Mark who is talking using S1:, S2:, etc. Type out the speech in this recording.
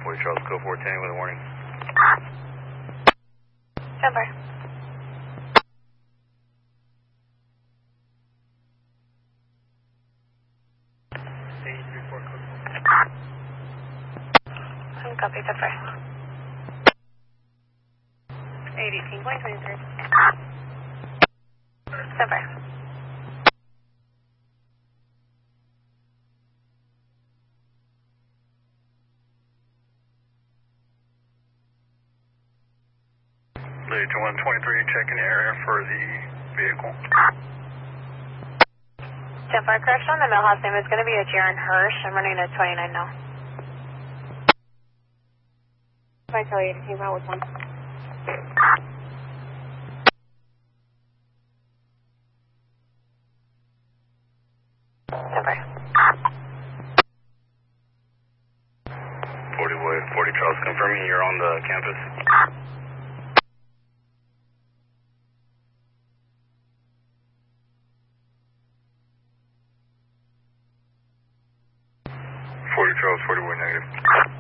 S1: 40 Charles, code 410 with a warning.
S2: Stand by. Copy, stand by. 818.23. Stand by.
S1: Lady to 123, checking the area for the vehicle.
S2: Stand by, correction. The mailhouse name is going to be a Jaron Hirsch. I'm running a 29 now. Bye, Kelly. 18, route with one. Stand by.
S1: 40 Charles, confirming you're on the campus. Charles, 41 negative.